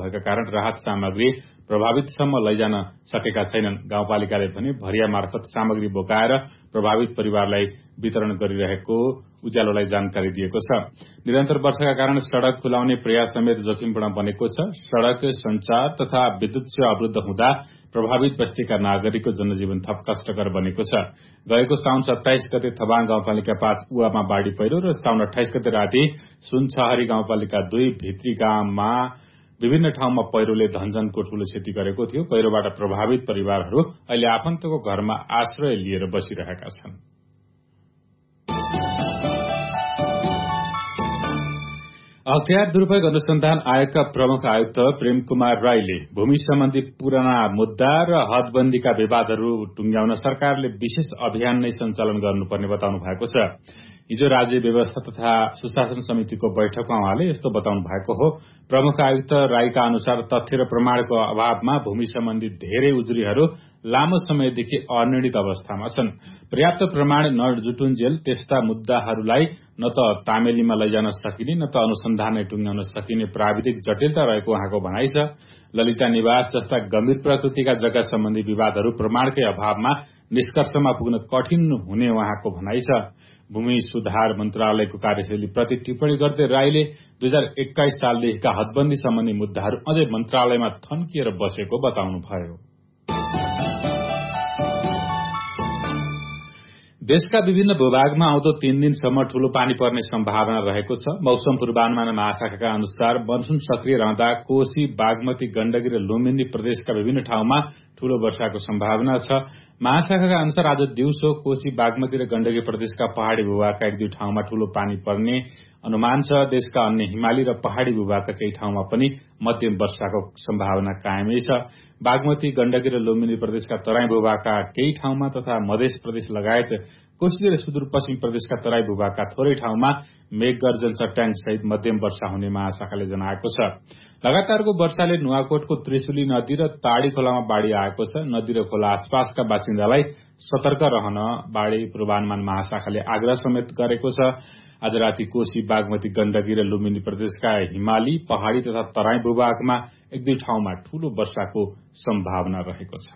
भएका कारण राहत सामग्री प्रभावितसम्म लैजान सकेका छैनन्। गाउँपालिकाले भने भरिया मार्फत सामग्री बोकाएर प्रभावित परिवारलाई वितरण गरिरहेको उज्यालोलाई जानकारी दिएको छ। निरन्तर वर्षाका कारण सड़क खुलाउने प्रयास समेत जोखिमपूर्ण बनेको छ। सड़क, संचार तथा विद्युत सेवा अवरुद्ध हुँदा प्रभावित बस्तीका नागरिकको जनजीवन थप कष्टकर बनेको छ। गएको साउन 27 गते थबाङ गाउँपालिका 5 उवामा बाढ़ी पहिरो र साउन 28 गते राति सुनछहरी गाउँपालिका 2 भित्री गाउँमा विभिन्न ठाउँमा पहिरोले धनजनको ठूलो क्षति गरेको थियो। पहिरोबाट प्रभावित परिवारहरू अहिले आफन्तको घरमा आश्रय लिएर बसिरहेका छन्। अख्तियार दुरूपयोग अनुसन्धान आयोगका प्रमुख आयुक्त प्रेम कुमार राईले भूमि सम्बन्धी पुराना मुद्दा र हदबन्दीका विवादहरू टुंग्याउन सरकारले विशेष अभियान नै सञ्चालन गर्नुपर्ने बताउनु भएको छ। हिजो राज्य व्यवस्था तथा सुशासन समितिको बैठकमा उहाँले यस्तो बताउनु भएको हो। प्रमुख आयुक्त राईका अनुसार तथ्य र प्रमाणको अभावमा भूमि सम्बन्धी धेरै उजुरीहरू लामो समयदेखि अनिर्णित अवस्थामा छन्। पर्याप्त प्रमाण नजुटुन्जेल त्यस्ता मुद्दाहरूलाई न त तामेलीमा लैजान सकिने न त अनुसन्धानमै टुंग्याउन सकिने प्राविधिक जटिलता रहेको उहाँको भनाइ छ। ललिता निवास जस्ता गम्भीर प्रकृतिका जग्गा सम्बन्धी विवादहरू प्रमाणकै अभावमा निष्कर्षमा पुग्न कठिन हुने उहाँको भनाइ छ। भूमि सुधार मन्त्रालयको कार्यशैली प्रति टिप्पणी गर्दै राईले 2021 सालदेखिका हदबन्दी सम्बन्धी मुद्दाहरू अझै मन्त्रालयमा थन्किएर बसेको बताउनुभयो। देशका विभिन्न भूभागमा आउँदो 3 दिनसम्म ठूलो पानी पर्ने सम्भावना रहेको छ। मौसम पूर्वानुमान महाशाखाका अनुसार मनसून सक्रिय रहँदा कोशी, बागमती, गण्डकी र लुम्बिनी प्रदेशका विभिन्न ठाउँमा ठूलो वर्षाको सम्भावना छ। महाशाखाका अनुसार आज दिउँसो कोशी, बागमती र गण्डकी प्रदेशका पहाड़ी भूभागका 1-2 ठाउँमा ठूलो पानी पर्ने अनुमान छ। देशका अन्य हिमाली र पहाड़ी भूभागका केही ठाउँमा पनि मध्यम वर्षाको सम्भावना कायमै छ। बागमती, गण्डकी र लुम्बिनी प्रदेशका तराई भूभागका केही ठाउँमा तथा मध्य प्रदेश लगायत कोशी र सुदूरपश्चिम प्रदेशका तराई भूभागका थोरै ठाउँमा मेघगर्जन चट्याङ सहित मध्यम वर्षा हुने महाशाखाले जनाएको छ। लगातारको वर्षाले नुवाकोटको त्रिशुली नदी र ताड़ी खोलामा बाढ़ी आएको छ। नदी र खोला आसपासका बासिन्दालाई सतर्क रहन बाढ़ी पूर्वानुमान महाशाखाले आग्रह समेत गरेको छ। आज राति कोशी, बागमती, गण्डकी र लुम्बिनी प्रदेशका हिमाली, पहाड़ी तथा तराई भूभागमा 1-2 ठाउँमा ठूलो वर्षाको सम्भावना रहेको छ।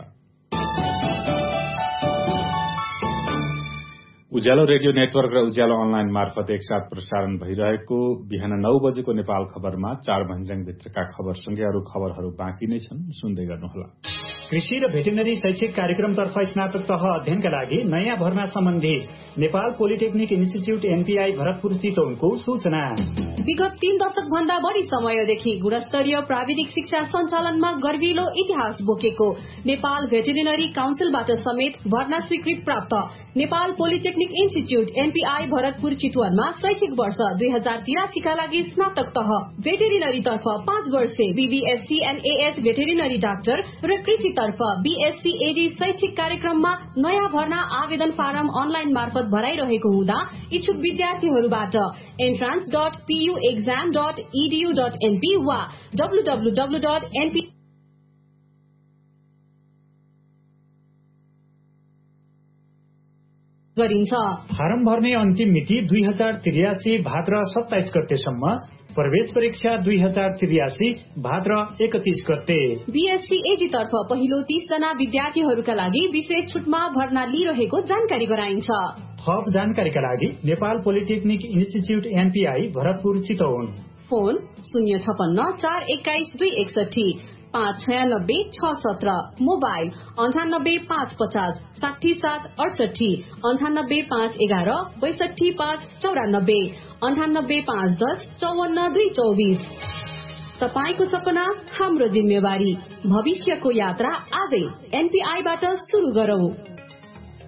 उज्यालो रेडियो नेटवर्क र उज्यालो अनलाइन मार्फत एकसाथ प्रसारण भइरहेको बिहान 9 बजेको नेपाल खबरमा 4 भन्ज्याङभित्रका खबरसँगै अरू खबरहरू बाँकी नै छन्, सुन्दै गर्नुहोला। कृषि र भेटेरिनरी शैक्षिक कार्यक्रमतर्फ स्नातक तह अध्ययनका लागि नयाँ भर्ना सम्बन्धी Nepal polytechnic institute NPI Bharatpur चितवनको सूचना। विगत 3 दशक भन्दा बढ़ी समयदेखि गुणस्तरीय प्राविधिक शिक्षा सञ्चालनमा गर्विलो इतिहास बोकेको नेपाल भेटेरिनरी काउन्सिलबाट समेत भर्ना स्वीकृत प्राप्त Nepal polytechnic institute NPI Bharatpur चितवनमा शैक्षिक वर्ष 2083 का लागि स्नातक तह भेटेरिनरी तर्फ 5 वर्षे बीबीएससी एनएएच भेटेरिनरी डाक्टर र कृषि तर्फ बीएससी एडी शैक्षिक कार्यक्रममा नयाँ भर्ना आवेदन फारम अनलाइन मार्फत भराइरहेको हुँदा इच्छुक विद्यार्थीहरूबाट entrance.puexam.edu.np वा www.np गरिन्छ। फारम भर्ने अन्तिम मिति 2083 भाद्र 27 गतेसम्म, प्रवेश परीक्षा 2083 भाद्र 31 गते। बीएससी एजी तर्फ पहिलो 30 जना विद्यार्थीहरूका लागि विशेष छुटमा भर्ना लिइरहेको जानकारी गराइन्छ। थप जानकारीका लागि Nepal polytechnic institute NPI Bharatpur Chitwan, phone 056 421 261 596 617, mobile 98 550 67 68, 98 511 62 594, 98 510 54 224। तपाईको सपना हाम्रो जिम्मेवारी, भविष्यको यात्रा आजै एनपीआईबाट सुरु गरौं।